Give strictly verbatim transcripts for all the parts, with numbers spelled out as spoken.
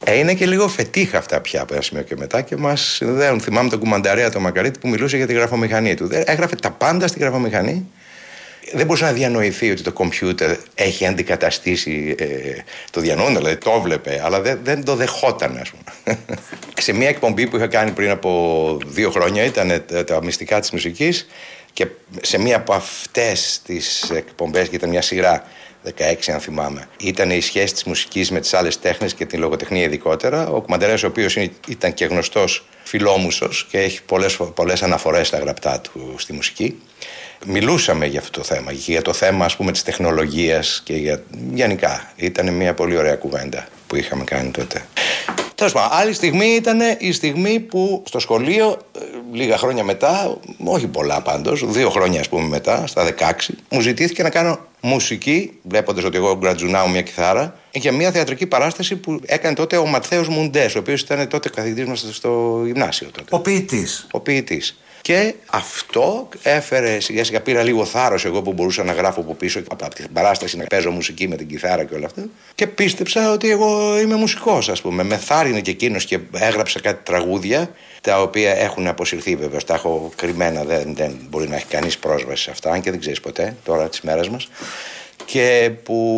Ε, είναι και λίγο φετίχα αυτά πια από ένα σημείο και μετά και μας συνδέουν. Θυμάμαι τον Κουμανταρέα τον Μακαρίτη που μιλούσε για τη γραφομηχανή του. Έγραφε τα πάντα στη γραφομηχανή. Δεν μπορούσε να διανοηθεί ότι το κομπιούτερ έχει αντικαταστήσει ε, το διανοούντα, δηλαδή το έβλεπε, αλλά δεν, δεν το δεχόταν, ας πούμε. Σε μια εκπομπή που είχα κάνει πριν από δύο χρόνια, ήταν τα μυστικά της μουσικής, και σε μια από αυτές τις εκπομπές, και ήταν μια σειρά, δεκαέξι αν θυμάμαι, ήταν η σχέση της μουσικής με τις άλλες τέχνες και την λογοτεχνία ειδικότερα. Ο Κουμανταρέας, ο οποίος ήταν και γνωστός φιλόμουσος και έχει πολλές, πολλές αναφορές στα γραπτά του στη μουσική. Μιλούσαμε για αυτό το θέμα, για το θέμα, ας πούμε, της τεχνολογίας και για... γενικά. Ήταν μια πολύ ωραία κουβέντα που είχαμε κάνει τότε. Τέλος πάντων, άλλη στιγμή ήταν η στιγμή που στο σχολείο, λίγα χρόνια μετά, όχι πολλά πάντως, δύο χρόνια ας πούμε μετά, στα δεκαέξι, μου ζητήθηκε να κάνω μουσική, βλέποντας ότι εγώ γκρατζουνάω μια κιθάρα, για μια θεατρική παράσταση που έκανε τότε ο Ματθαίος Μουντές, ο οποίος ήταν τότε καθηγητής μας στο γυμνάσιο τότε. Ο ποιητής. Ο ποιητής. Και αυτό έφερε σιγά σιγά, πήρα λίγο θάρρος εγώ που μπορούσα να γράφω από πίσω από την παράσταση, να παίζω μουσική με την κιθάρα και όλα αυτά. Και πίστεψα ότι εγώ είμαι μουσικός, ας πούμε. Με θάρρυνε και εκείνος και έγραψα κάτι τραγούδια, τα οποία έχουν αποσυρθεί βέβαια. Τα έχω κρυμμένα, δεν, δεν μπορεί να έχει κανείς πρόσβαση σε αυτά, αν και δεν ξέρεις ποτέ τώρα τις μέρες μας. Και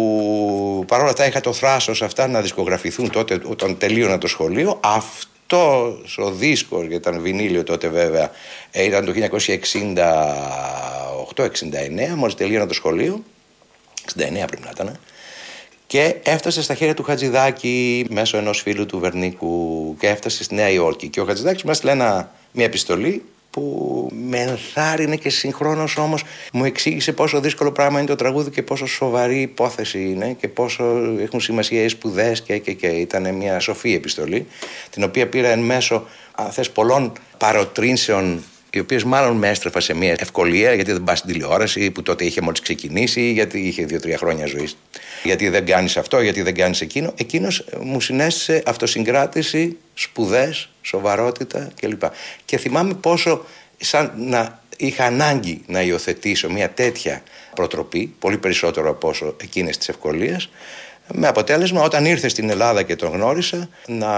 που παρόλα αυτά είχα το θράσος αυτά να δισκογραφηθούν τότε όταν τελείωνα το σχολείο. Αυτός ο δίσκος, γιατί ήταν βινίλιο τότε βέβαια, ήταν το χίλια εννιακόσια εξήντα οκτώ εξήντα εννέα, μόλις τελείωνα το σχολείο, εξήντα εννέα πρέπει να ήταν, και έφτασε στα χέρια του Χατζηδάκη μέσω ενός φίλου του Βερνίκου, και έφτασε στη Νέα Υόρκη. Και ο Χατζηδάκης μας έστειλε μια επιστολή που με ενθάρρυνε και συγχρόνως όμως μου εξήγησε πόσο δύσκολο πράγμα είναι το τραγούδι και πόσο σοβαρή υπόθεση είναι και πόσο έχουν σημασία οι σπουδές και, και, και ήταν μια σοφή επιστολή, την οποία πήρα εν μέσω, αν θες, πολλών παροτρύνσεων, οι οποίες μάλλον με έστρεφα σε μια ευκολία, γιατί δεν πας στην τηλεόραση που τότε είχε μόλις ξεκινήσει, γιατί είχε δύο-τρία χρόνια ζωής. Γιατί δεν κάνεις αυτό, γιατί δεν κάνεις εκείνο. Εκείνος μου συνέστησε αυτοσυγκράτηση, σπουδές, σοβαρότητα κλπ. Και θυμάμαι πόσο σαν να είχα ανάγκη να υιοθετήσω μια τέτοια προτροπή, πολύ περισσότερο από όσο εκείνες της ευκολίας, με αποτέλεσμα όταν ήρθε στην Ελλάδα και τον γνώρισα να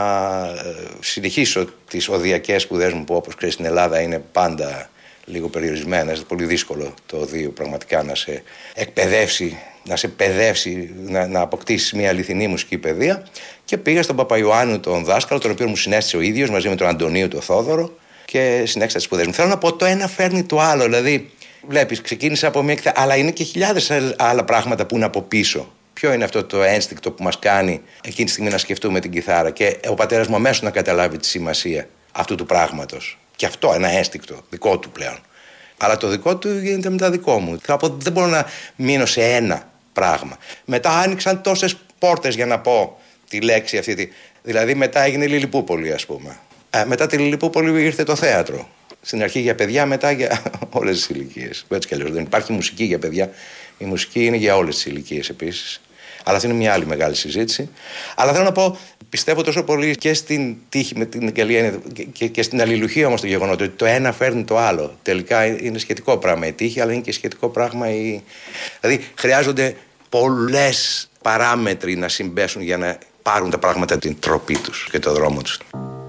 συνεχίσω τις οδειακές σπουδές μου, που όπως ξέρεις στην Ελλάδα είναι πάντα λίγο περιορισμένες, πολύ δύσκολο το οδείο πραγματικά να σε εκπαιδεύσει, να σε παιδεύσει, να, να αποκτήσεις μια αληθινή μουσική παιδεία, και πήγα στον Παπαϊωάννου τον δάσκαλο, τον οποίο μου συνέστησε ο ίδιος μαζί με τον Αντωνίου τον Θόδωρο, και συνέχισα τις σπουδές μου. Θέλω να πω, το ένα φέρνει το άλλο, δηλαδή βλέπεις, ξεκίνησα από μια εκθέα, αλλά είναι και χιλιάδες άλλα πράγματα που είναι από πίσω. Ποιο είναι αυτό το ένστικτο που μας κάνει εκείνη τη στιγμή να σκεφτούμε την κιθάρα, και ο πατέρας μου αμέσως να καταλάβει τη σημασία αυτού του πράγματος. Και αυτό ένα ένστικτο δικό του πλέον. Αλλά το δικό του γίνεται μετά δικό μου. Δεν μπορώ να μείνω σε ένα πράγμα. Μετά άνοιξαν τόσες πόρτες για να πω τη λέξη αυτή. Δηλαδή μετά έγινε η Λιλιπούπολη, ας πούμε. Ε, μετά τη Λιλιπούπολη ήρθε το θέατρο. Στην αρχή για παιδιά, μετά για όλες τις ηλικίες. Έτσι κι αλλιώς δεν υπάρχει μουσική για παιδιά. Η μουσική είναι για όλες τις ηλικίες επίσης. Αλλά αυτή είναι μια άλλη μεγάλη συζήτηση. Αλλά θέλω να πω, πιστεύω τόσο πολύ και στην τύχη με την Αγγελία και, και, και στην αλληλουχία όμως το γεγονός ότι το ένα φέρνει το άλλο. Τελικά είναι σχετικό πράγμα η τύχη, αλλά είναι και σχετικό πράγμα η. Δηλαδή χρειάζονται πολλές παράμετροι να συμπέσουν για να πάρουν τα πράγματα την τροπή τους και το δρόμο τους.